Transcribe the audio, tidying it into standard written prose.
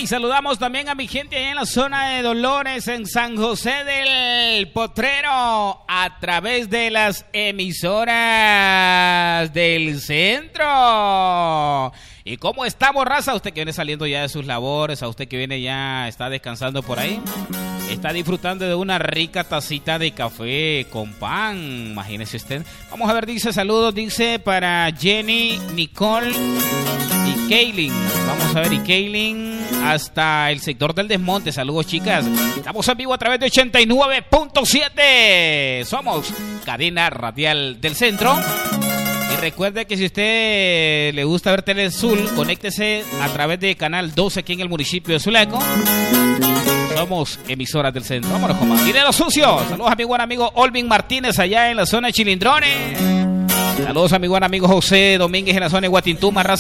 Hey, saludamos también a mi gente allá en la zona de Dolores, en San José del Potrero, a través de las emisoras del centro. ¿Y cómo estamos, raza? Usted que viene saliendo ya de sus labores, a usted que viene ya, está descansando por ahí, está disfrutando de una rica tacita de café con pan, imagínese usted. Vamos a ver, dice saludos, dice para Jenny, Nicole y Kaylin. Vamos a ver, y Kaylin hasta el sector del Desmonte. Saludos, chicas. Estamos en vivo a través de 89.7. Somos Cadena Radial del Centro. Y recuerde que si usted le gusta ver Telesul, conéctese a través de Canal 12 aquí en el municipio de Zuleco. Somos emisoras del centro. Vámonos con más. Dinero sucio. Saludos a mi buen amigo Olvin Martínez allá en la zona de Chilindrones. Saludos a mi buen amigo José Domínguez en la zona de Guatintuma, raza.